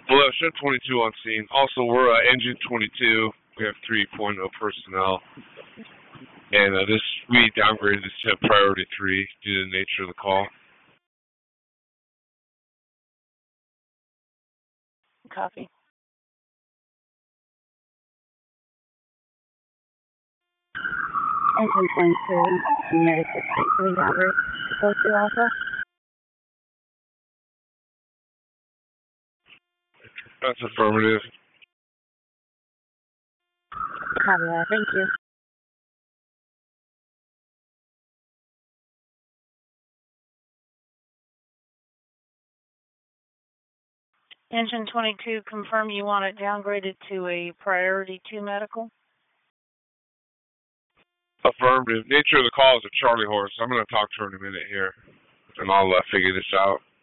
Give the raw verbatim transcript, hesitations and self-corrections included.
Hello, Show twenty-two on scene. Also, we're uh, Engine twenty-two. We have three point oh personnel. And uh, this we downgraded this to priority three due to the nature of the call. Copy. Engine twenty-two, United six eight three, downgrade. Supposed to Alpha? That's affirmative. Copy that, thank you. Engine twenty-two, confirm you want it downgraded to a priority two medical? Affirmative. Nature of the call is a Charlie horse. I'm going to talk to her in a minute here, and I'll uh, figure this out.